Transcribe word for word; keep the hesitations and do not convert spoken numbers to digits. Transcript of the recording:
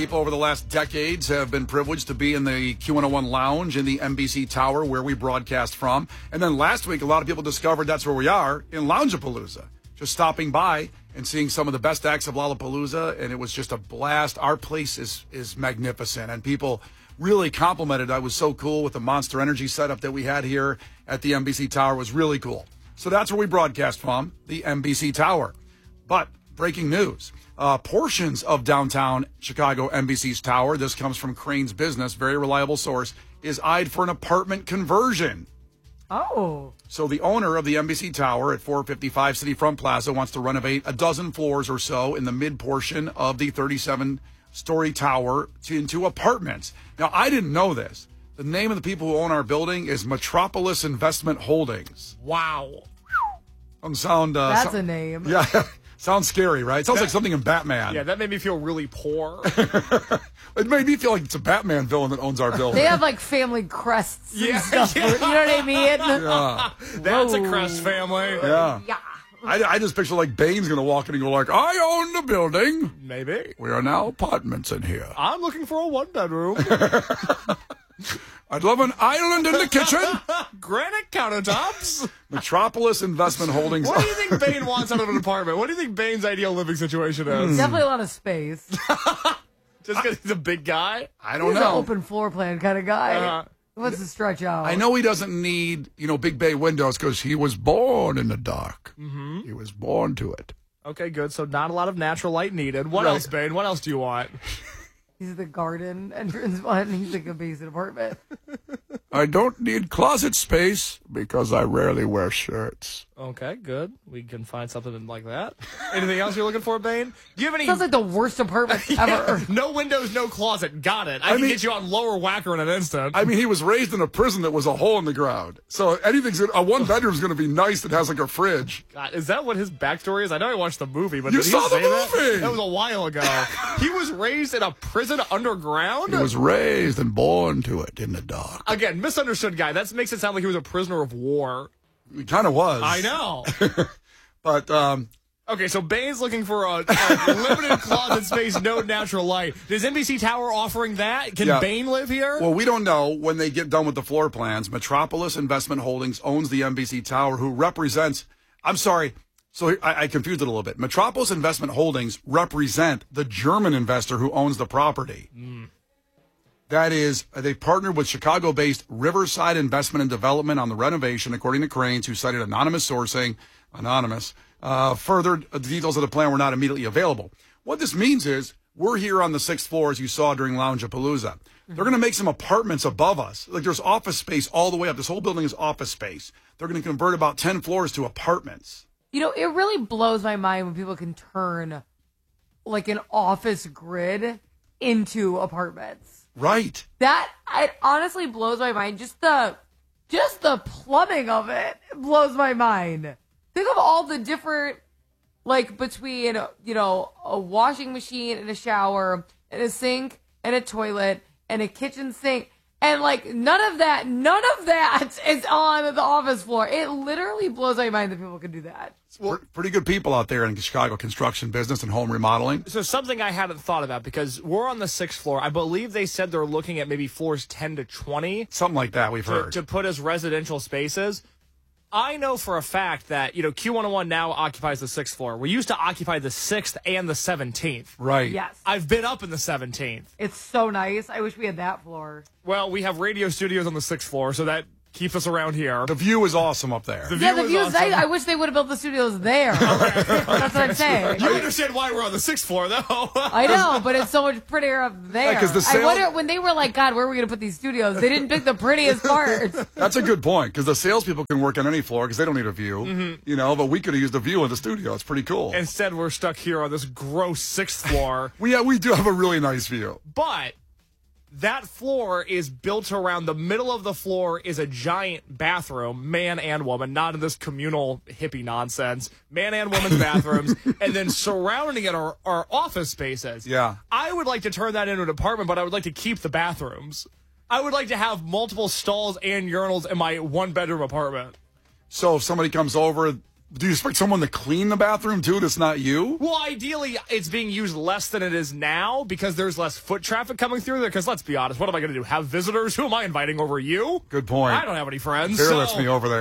people over the last decades have been privileged to be in the Q one oh one lounge in the N B C Tower where we broadcast from. And then last week, a lot of people discovered that's where we are in Loungapalooza. Just stopping by and seeing some of the best acts of Lollapalooza, and it was just a blast. Our place is is magnificent, and people really complimented. I was so cool with the Monster Energy setup that we had here at the N B C Tower. It was really cool. So that's where we broadcast from, the N B C Tower. But breaking news, uh, portions of downtown Chicago N B C's tower, this comes from Crane's Business, very reliable source, is eyed for an apartment conversion. Oh. So the owner of the N B C Tower at four fifty-five City Front Plaza wants to renovate a dozen floors or so in the mid portion of the thirty-seven story tower to, into apartments. Now, I didn't know this. The name of the people who own our building is Metropolis Investment Holdings. Wow. Doesn't sound... Uh, That's so, a name. Yeah, sounds scary, right? Sounds that, like something in Batman. Yeah, that made me feel really poor. It made me feel like it's a Batman villain that owns our building. They have like family crests and Yeah, stuff. yeah. You know what I mean? Yeah. That's Whoa. a Crest family. Yeah. Yeah. I, I just picture like Bane's going to walk in and go like, I own the building. Maybe. We are now apartments in here. I'm looking for a one bedroom. I'd love an island in the kitchen. Granite countertops. Metropolis Investment Holdings. What do you think Bane wants out of an apartment? What do you think Bane's ideal living situation is? Definitely a lot of space. Just because he's a big guy? I don't He's an know. open floor plan kind of guy. Uh, He wants to stretch out. I know he doesn't need, you know, big bay windows because he was born in the dark. Mm-hmm. He was born to it. Okay, good. So not a lot of natural light needed. What Right. else, Bane? What else do you want? He's the garden entrance one. He's like a basic apartment. I don't need closet space because I rarely wear shirts. Okay, good. We can find something like that. Anything else you're looking for, Bane? Do you have any... Sounds like the worst apartment Yeah, ever. no windows, no closet. Got it. I, I can mean- get you on lower whacker in an instant. I mean, he was raised in a prison that was a hole in the ground. So anything's a one bedroom's going to be nice that has like a fridge. God, is that what his backstory is? I know I watched the movie, but You did he saw the say that? movie! That was a while ago. He was raised in a prison underground? He was raised and born to it in the dark. Again, misunderstood guy. That makes it sound like he was a prisoner of war. He kind of was. I know. But um, Okay, so Bane's looking for a, a limited closet space, no natural light. Is N B C Tower offering that? Can Yeah. Bane live here? well, we don't know when they get done with the floor plans. Metropolis Investment Holdings owns the N B C Tower, who represents, I'm sorry, so I, I confused it a little bit. Metropolis Investment Holdings represent the German investor who owns the property. Mm. That is, they partnered with Chicago-based Riverside Investment and Development on the renovation, according to Cranes, who cited anonymous sourcing, anonymous. Uh, further, the details of the plan were not immediately available. What this means is we're here on the sixth floor, as you saw during Loungapalooza. They're going to make some apartments above us. Like there's office space all the way up. This whole building is office space. They're going to convert about ten floors to apartments. You know, it really blows my mind when people can turn like an office grid into apartments. Right. That it honestly blows my mind. Just the just the plumbing of it blows my mind. Think of all the different, like between, you know, a washing machine and a shower and a sink and a toilet and a kitchen sink. And like none of that, none of that is on the office floor. It literally blows my mind that people can do that. Well, pretty good people out there in the Chicago construction business and home remodeling. So something I hadn't thought about, because we're on the sixth floor. I believe they said they're looking at maybe floors ten to twenty. Something like that we've to, heard. to put as residential spaces. I know for a fact that, you know, Q one oh one now occupies the sixth floor. We used to occupy the sixth and the seventeenth. Right. Yes. I've been up in the seventeenth. It's so nice. I wish we had that floor. Well, we have radio studios on the sixth floor, so that keeps us around here. The view is awesome up there. The Yeah, view the is view is awesome. nice. I wish they would have built the studios there. That's what I'm saying. You understand why we're on the sixth floor, though. I know, but it's so much prettier up there. Yeah, 'cause the I sale- wonder when they were like, God, where are we going to put these studios? They didn't pick the prettiest part. That's a good point, because the salespeople can work on any floor because they don't need a view, Mm-hmm. you know, but we could have used a view in the studio. It's pretty cool. Instead, we're stuck here on this gross sixth floor. we, yeah, we do have a really nice view. But that floor is built around the middle of the floor is a giant bathroom, man and woman, not in this communal hippie nonsense. Man and woman's bathrooms, and then surrounding it are, are office spaces. Yeah. I would like to turn that into an apartment, but I would like to keep the bathrooms. I would like to have multiple stalls and urinals in my one bedroom apartment. So if somebody comes over, Do you expect someone to clean the bathroom too? That's not you. Well, ideally, it's being used less than it is now because there's less foot traffic coming through there. Because let's be honest, what am I going to do? Have visitors? Who am I inviting over? You? Good point. I don't have any friends. Here, so. lets me over there.